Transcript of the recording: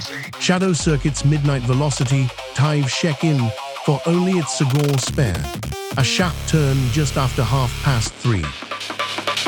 Shadow Circuit's Midnight Velocity dives check-in for only its Segor spare. A sharp turn just after 3:30.